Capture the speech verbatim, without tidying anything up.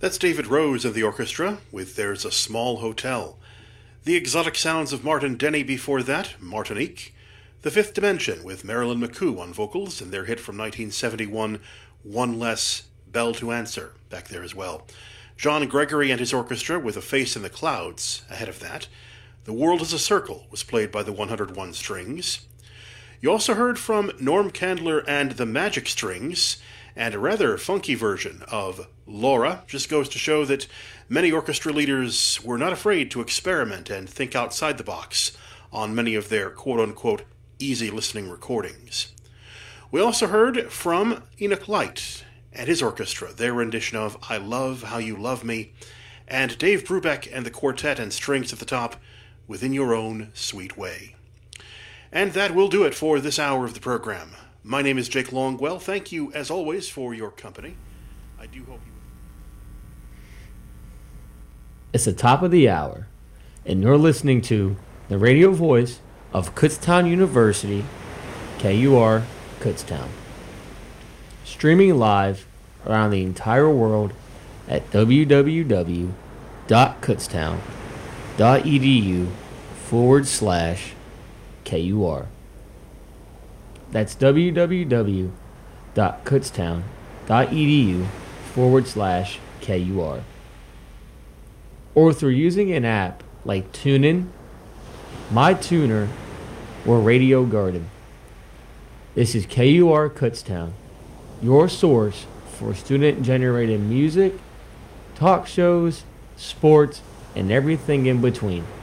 That's David Rose of the orchestra with There's a Small Hotel. The exotic sounds of Martin Denny before that, Martinique. The Fifth Dimension with Marilyn McCoo on vocals and their hit from nineteen seventy-one, One Less Bell to Answer, back there as well. John Gregory and his orchestra with A Face in the Clouds ahead of that. The World is a Circle was played by the one hundred one Strings. You also heard from Norm Candler and the Magic Strings, and a rather funky version of Laura. Just goes to show that many orchestra leaders were not afraid to experiment and think outside the box on many of their quote-unquote easy listening recordings. We also heard from Enoch Light and his orchestra, their rendition of I Love How You Love Me, and Dave Brubeck and the quartet and strings at the top, Within Your Own Sweet Way. And that will do it for this hour of the program. My name is Jake Longwell. Thank you, as always, for your company. I do hope you... It's the top of the hour, and you're listening to the radio voice of Kutztown University, K U R, Kutztown. Streaming live around the entire world at www.kutztown.edu forward slash KUR. That's www.kutztown.edu forward slash KUR. Or through using an app like TuneIn, MyTuner, or Radio Garden. This is K U R Kutztown, your source for student-generated music, talk shows, sports, and everything in between.